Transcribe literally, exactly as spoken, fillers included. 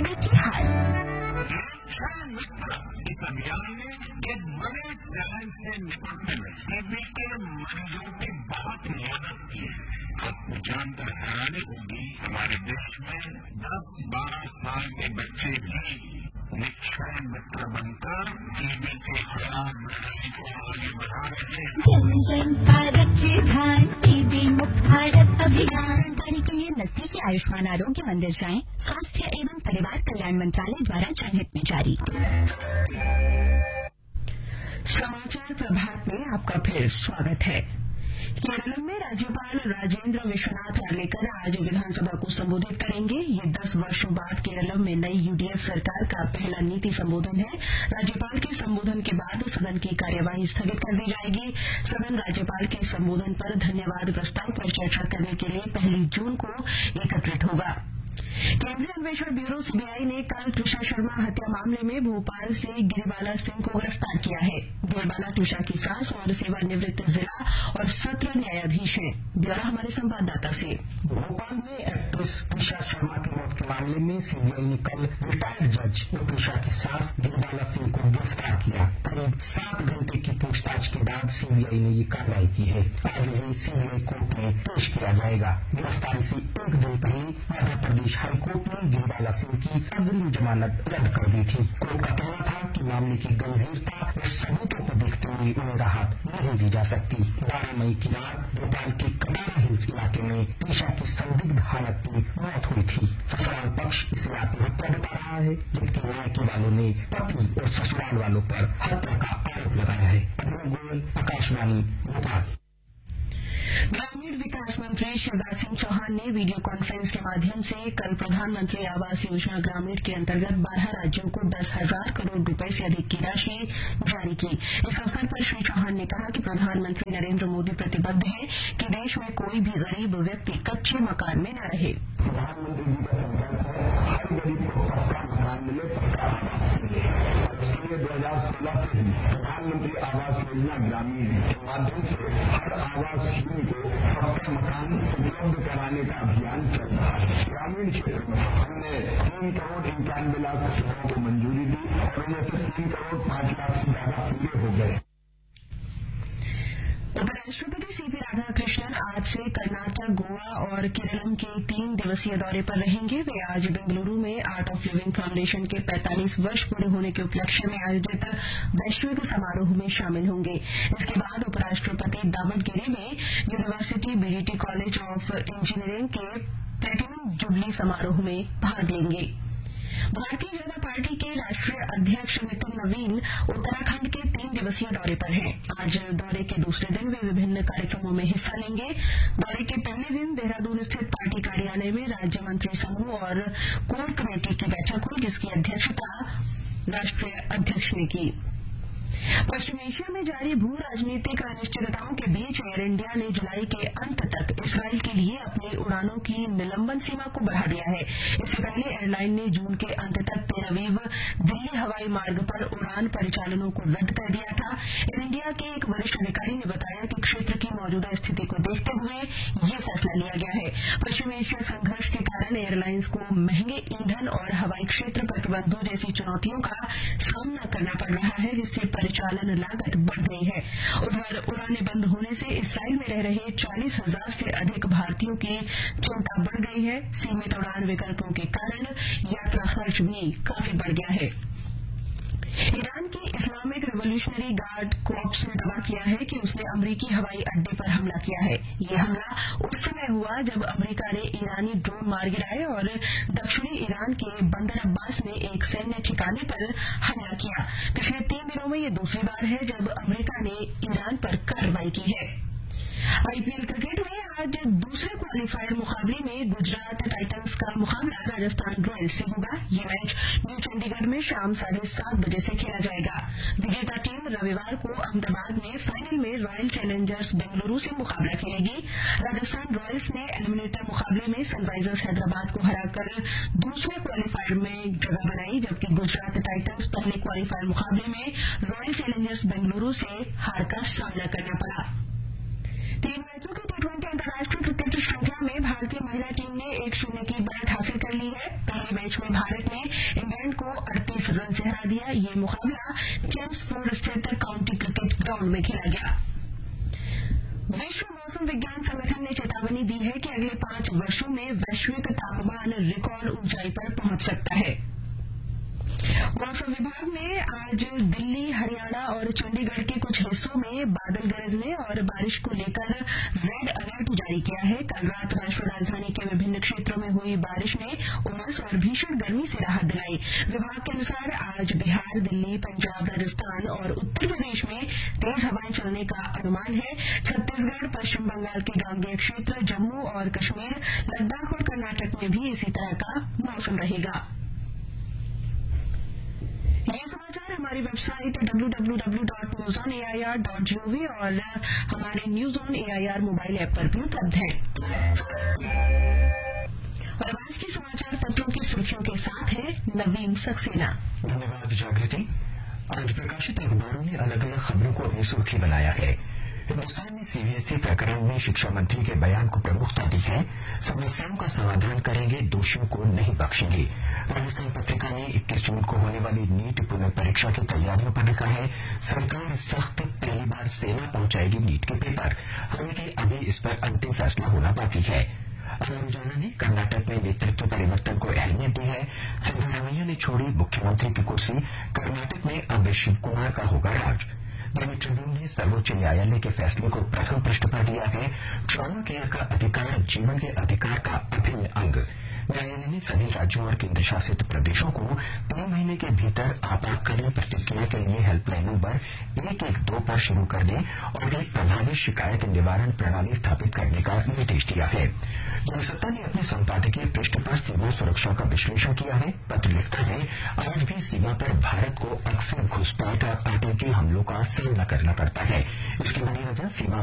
प्रगति हार। मित्र इस अभियान में एक बड़े चैलेंज से निपटने में टीबी के मरीजों की बहुत मदद की है। आपको जानकर हैरानी होगी, हमारे देश में दस बारह साल के बच्चे भी निक्षय मित्र बनकर टीबी के खिलाफ लड़ाई को आगे बढ़ा रहे हैं। जन जन का रखे ध्यान, टीबी मुक्त भारत अभियान। जानकारी के लिए नजदीकी आयुष्मान आरोग्य मंदिर जाएं। स्वास्थ्य एवं परिवार कल्याण मंत्रालय द्वारा जनहित में जारी। समाचार प्रभात में आपका फिर स्वागत है। केरल में राज्यपाल राजेंद्र विश्वनाथ आर्लेकर आज विधानसभा को संबोधित करेंगे। ये दस वर्षों बाद केरल में नई यूडीएफ सरकार का पहला नीति संबोधन है। राज्यपाल के संबोधन के बाद सदन की कार्यवाही स्थगित कर दी जाएगी। सदन राज्यपाल के संबोधन पर धन्यवाद प्रस्ताव पर चर्चा करने के लिए पहली जून को एकत्रित होगा। केंद्रीय अन्वेषण ब्यूरो सीबीआई ने कल तुषा शर्मा हत्या मामले में भोपाल से गिरिबाला सिंह को गिरफ्तार किया है। गिरिबाला तुषा की सास और सेवानिवृत्त जिला और सत्र न्यायाधीश हैं। ब्यौरा हमारे संवाददाता से। भोपाल में एक्ट्रेस तुषा शर्मा की मौत के मामले में सीबीआई ने कल रिटायर्ड जज तुषा की सास गिरिबाला सिंह को गिरफ्तार किया। करीब सात घंटे की पूछताछ के बाद सीबीआई ने ये कार्रवाई की है। आज उन्हें सीबीआई कोर्ट में पेश किया जाएगा। गिरफ्तारी से एक दिन पहले मध्य प्रदेश हाईकोर्ट ने गिरिबाला सिंह की अग्रिम जमानत रद्द कर दी थी। कोर्ट का कहना था कि मामले की गंभीरता और सबूतों को देखते हुए उन्हें राहत नहीं दी जा सकती। बारह मई की रात भोपाल के कटारा हिल्स इलाके में तुषा की संदिग्ध हालत में मौत हुई थी। ससुराल पक्ष इसे आत्महत्या बता रहा है, जबकि न्यायिक वालों ने पति और ससुराल वालों पर हत्या का आरोप लगाया है। अभिनव गोयल, आकाशवाणी, भोपाल। ग्रामीण विकास मंत्री शिवराज सिंह चौहान ने वीडियो कॉन्फ्रेंस के माध्यम से कल प्रधानमंत्री आवास योजना ग्रामीण के अंतर्गत बारह राज्यों को दस हजार करोड़ रुपए से अधिक की राशि जारी की। इस अवसर पर श्री चौहान ने कहा कि प्रधानमंत्री नरेंद्र मोदी प्रतिबद्ध है कि देश में कोई भी गरीब व्यक्ति कच्चे मकान में न रहे। प्रधानमंत्री जी का संकल्प है हर गरीब को पक्का मकान मिले, पक्का आवास मिले। इसलिए दो हजार सोलह से ही प्रधानमंत्री आवास योजना ग्रामीण के माध्यम से हर आवासहीन को पक्का मकान उपलब्ध कराने का अभियान चल रहा है। ग्रामीण क्षेत्र में हमने तीन करोड़ इक्यानवे लाख घरों को मंजूरी दी और उनमें से तीन करोड़ पांच लाख से ज्यादा पूरे हो गए। उपराष्ट्रपति सीपी राधाकृष्णन आज से कर्नाटक, गोवा और केरलम के तीन दिवसीय दौरे पर रहेंगे। वे आज बेंगलुरु में आर्ट ऑफ लिविंग फाउंडेशन के पैंतालीस वर्ष पूरे होने के उपलक्ष्य में आयोजित वैश्विक समारोह में शामिल होंगे। इसके बाद उपराष्ट्रपति दावणगेरे में यूनिवर्सिटी बीडीटी कॉलेज ऑफ इंजीनियरिंग के प्लेटिनम जुबली समारोह में भाग लेंगे। भारतीय जनता पार्टी के राष्ट्रीय अध्यक्ष नितिन नवीन उत्तराखंड के तीन दिवसीय दौरे पर हैं। आज दौरे के दूसरे दिन वे विभिन्न कार्यक्रमों में हिस्सा लेंगे। दौरे के पहले दिन देहरादून स्थित पार्टी कार्यालय में राज्य मंत्री समूह और कोर कमेटी की बैठक हुई, जिसकी अध्यक्षता राष्ट्रीय अध्यक्ष ने की। पश्चिम एशिया में जारी भू राजनीतिक अनिश्चितताओं के बीच एयर इंडिया ने जुलाई के अंत तक इसराइल के लिए अपनी उड़ानों की निलंबन सीमा को बढ़ा दिया है। इससे पहले एयरलाइन ने जून के अंत तक तेल अवीव दिल्ली हवाई मार्ग पर उड़ान परिचालनों को रद्द कर दिया था। एयर इंडिया के एक वरिष्ठ अधिकारी ने बताया कि क्षेत्र की मौजूदा स्थिति को देखते हुए ये फैसला लिया गया है। पश्चिम एशिया संघर्ष के कारण एयरलाइंस को महंगे ईंधन और हवाई क्षेत्र प्रतिबंधों जैसी चुनौतियों का सामना करना पड़ रहा है, जिससे परिचालन लागत बढ़ गई है। उधर उड़ानें बंद होने से इसराइल में रह रहे चालीस हजार से अधिक भारतीयों की चिंता बढ़ गई है। सीमित उड़ान विकल्पों के कारण यात्रा खर्च भी काफी बढ़ गया है। ईरान की इस्लामिक रिवोल्यूशनरी गार्ड कोर्प्स ने दावा किया है कि उसने अमरीकी हवाई अड्डे पर हमला किया है। ये हमला उस समय हुआ जब अमरीका ने ईरानी ड्रोन मार गिराए और दक्षिणी ईरान के बंदर अब्बास में एक सैन्य ठिकाने पर हमला किया। पिछले तीन दिनों में ये दूसरी बार है जब अमरीका ने ईरान पर कार्रवाई की है। आईपीएल क्रिकेट में आज दूसरे क्वालीफायर मुकाबले में गुजरात टाइटंस का मुकाबला राजस्थान रॉयल्स से होगा। ये मैच न्यू चंडीगढ़ में शाम साढ़े सात बजे से खेला जाएगा। विजेता टीम रविवार को अहमदाबाद में फाइनल में रॉयल चैलेंजर्स बेंगलुरु से मुकाबला खेलेगी। राजस्थान रॉयल्स ने एलिमिनेटर मुकाबले में सनराइजर्स हैदराबाद को हराकर दूसरे क्वालीफायर में जगह बनाई, जबकि गुजरात टाइटंस पहले क्वालीफायर मुकाबले में रॉयल चैलेंजर्स बेंगलुरु से हार का सामना करना पड़ा। तीन मैच बच्चों की टी ट्वेंटी अंतर्राष्ट्रीय क्रिकेट श्रृंखला में भारतीय महिला टीम ने एक शून्य की बढ़त हासिल कर ली है। पहले मैच में भारत ने इंग्लैंड को अड़तीस रन से हरा दिया। ये मुकाबला चेम्सफोर्ड स्थित काउंटी क्रिकेट ग्राउंड में खेला गया। विश्व मौसम विज्ञान संगठन ने चेतावनी दी है कि अगले पांच वर्षों में वैश्विक तापमान रिकॉर्ड ऊंचाई पर पहुंच सकता है। मौसम विभाग ने आज दिल्ली, हरियाणा और चंडीगढ़ के कुछ हिस्सों में बादल गरजने और बारिश को लेकर रेड अलर्ट जारी किया है। कल रात राष्ट्रीय राजधानी के विभिन्न क्षेत्रों में हुई बारिश ने उमस और भीषण गर्मी से राहत दिलाई। विभाग के अनुसार आज बिहार, दिल्ली, पंजाब, राजस्थान और उत्तर प्रदेश में तेज हवाएं चलने का अनुमान है। छत्तीसगढ़, पश्चिम बंगाल के गांगेय क्षेत्र, जम्मू और कश्मीर, लद्दाख और कर्नाटक में भी इसी तरह का मौसम रहेगा। ये समाचार हमारी website W W W dot news on A I R dot G O V और हमारे news on A I R mobile app पर भी उपलब्ध है। और आज के समाचार पत्रों की सुर्खियों के साथ है नवीन सक्सेना। धन्यवाद जागृति। आज प्रकाशित अखबारों ने अलग अलग खबरों को अपनी सुर्खी बनाया है। हिन्दुस्तान ने सीबीएसई प्रकरण में शिक्षा मंत्री के बयान को प्रमुखता दी है। समस्याओं का समाधान करेंगे, दोषियों को नहीं बख्शेंगे। राजस्थान पत्रिका ने इक्कीस जून को होने वाली नीट पुनर्परीक्षा की तैयारियों पर लिखा है, सरकार सख्त, पहली बार सेना पहुंचाएगी नीट के पेपर। हालांकि अभी इस पर अंतिम फैसला होना बाकी है। अमर उजाला ने कर्नाटक में नेतृत्व परिवर्तन को अहमियत दी है। सिद्धरामैया ने छोड़ी मुख्यमंत्री की कुर्सी, कर्नाटक में अब शिव कुमार का होगा राज। दैनिक ट्रिब्यून ने सर्वोच्च न्यायालय के फैसले को प्रथम पृष्ठ पर दिया है। ट्रॉमा केयर का अधिकार जीवन के अधिकार का अभिन्न अंग। न्यायालय ने सभी राज्यों और केंद्र शासित प्रदेशों को तीन महीने के भीतर आपातकालीन प्रतिक्रिया के लिए हेल्पलाइन नंबर एक एक दो पर शुरू करने और एक प्रभावी शिकायत निवारण प्रणाली स्थापित करने का निर्देश दिया है। जनसत्ता ने अपने संपादकीय पृष्ठ पर सीमा सुरक्षा का विश्लेषण किया है। पत्र लिखता है, आज भी सीमा पर भारत को अक्सर घुसपैठ और आतंकी हमलों का सामना करना पड़ता है। इसकी बड़ी वजह सीमा